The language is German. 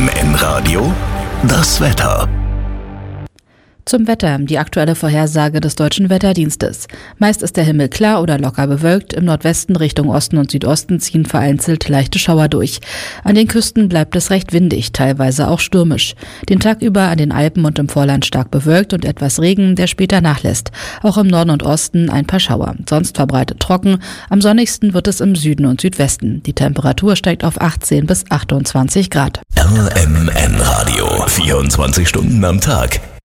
RMN-Radio, das Wetter. Zum Wetter, die aktuelle Vorhersage des Deutschen Wetterdienstes. Meist ist der Himmel klar oder locker bewölkt. Im Nordwesten Richtung Osten und Südosten ziehen vereinzelt leichte Schauer durch. An den Küsten bleibt es recht windig, teilweise auch stürmisch. Den Tag über an den Alpen und im Vorland stark bewölkt und etwas Regen, der später nachlässt. Auch im Norden und Osten ein paar Schauer. Sonst verbreitet trocken. Am sonnigsten wird es im Süden und Südwesten. Die Temperatur steigt auf 18 bis 28 Grad. RMN-Radio, 24 Stunden am Tag.